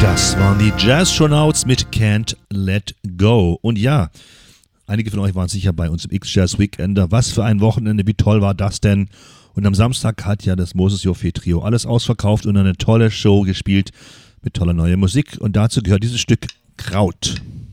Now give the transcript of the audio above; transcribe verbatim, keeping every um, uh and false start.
Das waren die Jazz-Shonauts mit Can't Let Go. Und ja, einige von euch waren sicher bei uns im X-Jazz Weekender. Was für ein Wochenende, wie toll war das denn? Und am Samstag hat ja das Moses Joffe Trio alles ausverkauft und eine tolle Show gespielt mit toller neuer Musik. Und dazu gehört dieses Stück Kraut.